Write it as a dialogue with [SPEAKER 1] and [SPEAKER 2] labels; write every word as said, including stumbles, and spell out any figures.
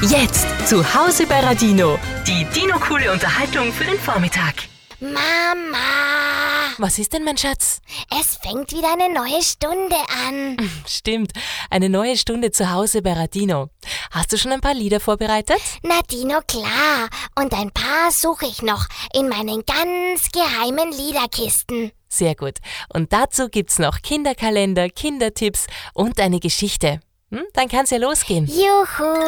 [SPEAKER 1] Jetzt zu Hause bei Radino. Die Dino-coole Unterhaltung für den Vormittag.
[SPEAKER 2] Mama!
[SPEAKER 3] Was ist denn, mein Schatz?
[SPEAKER 2] Es fängt wieder eine neue Stunde an.
[SPEAKER 3] Stimmt, eine neue Stunde zu Hause bei Radino. Hast du schon ein paar Lieder vorbereitet?
[SPEAKER 2] Na, Dino, klar. Und ein paar suche ich noch in meinen ganz geheimen Liederkisten.
[SPEAKER 3] Sehr gut. Und dazu gibt's noch Kinderkalender, Kindertipps und eine Geschichte. Hm, dann kann's ja losgehen.
[SPEAKER 2] Juhu!